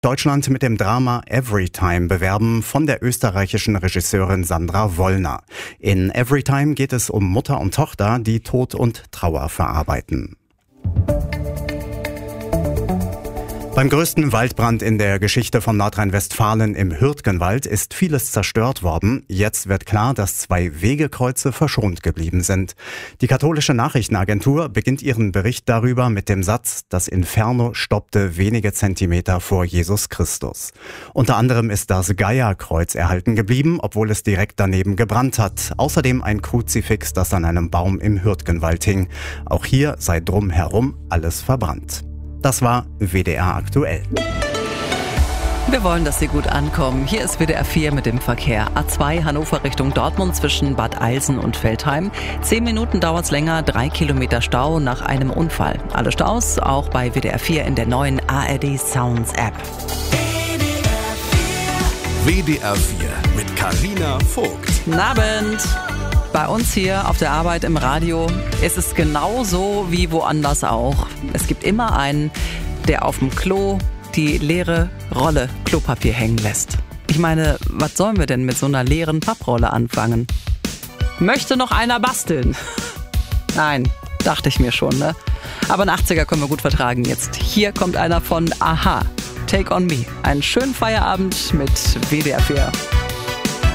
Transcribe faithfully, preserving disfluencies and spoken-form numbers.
Deutschland mit dem Drama Everytime bewerben von der österreichischen Regisseurin Sandra Wollner. In Everytime geht es um Mutter und Tochter, die Tod und Trauer verarbeiten. Beim größten Waldbrand in der Geschichte von Nordrhein-Westfalen im Hürtgenwald ist vieles zerstört worden. Jetzt wird klar, dass zwei Wegekreuze verschont geblieben sind. Die katholische Nachrichtenagentur beginnt ihren Bericht darüber mit dem Satz: Das Inferno stoppte wenige Zentimeter vor Jesus Christus. Unter anderem ist das Geierkreuz erhalten geblieben, obwohl es direkt daneben gebrannt hat. Außerdem ein Kruzifix, das an einem Baum im Hürtgenwald hing. Auch hier sei drumherum alles verbrannt. Das war W D R aktuell. Wir wollen, dass Sie gut ankommen. Hier ist W D R vier mit dem Verkehr. A zwei Hannover Richtung Dortmund zwischen Bad Eilsen und Veltheim. Zehn Minuten dauert es länger, drei Kilometer Stau nach einem Unfall. Alle Staus auch bei W D R vier in der neuen A R D Sounds App. W D R vier mit Carina Vogt. Guten Abend. Bei uns hier auf der Arbeit im Radio ist es genauso wie woanders auch. Es gibt immer einen, der auf dem Klo die leere Rolle Klopapier hängen lässt. Ich meine, was sollen wir denn mit so einer leeren Papprolle anfangen? Möchte noch einer basteln? Nein, dachte ich mir schon, ne? Aber einen achtziger können wir gut vertragen jetzt. Hier kommt einer von Aha. Take on Me. Einen schönen Feierabend mit W D R vier.